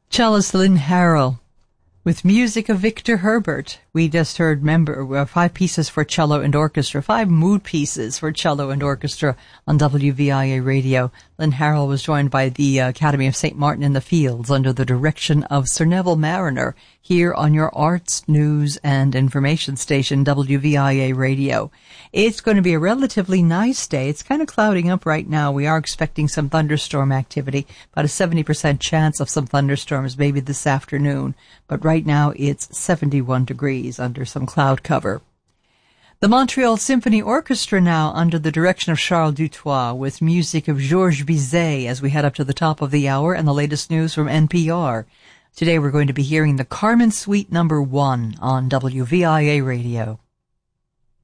Cellist Lynn Harrell with music of Victor Herbert. We just heard 5 pieces for cello and orchestra, 5 mood pieces for cello and orchestra on WVIA Radio. Lynn Harrell was joined by the Academy of St. Martin in the Fields under the direction of Sir Neville Mariner here on your arts, news, and information station, WVIA Radio. It's going to be a relatively nice day. It's kind of clouding up right now. We are expecting some thunderstorm activity, about a 70% chance of some thunderstorms maybe this afternoon. But right now it's 71 degrees under some cloud cover. The Montreal Symphony Orchestra now under the direction of Charles Dutoit with music of Georges Bizet as we head up to the top of the hour and the latest news from NPR. Today we're going to be hearing the Carmen Suite No. 1 on WVIA Radio.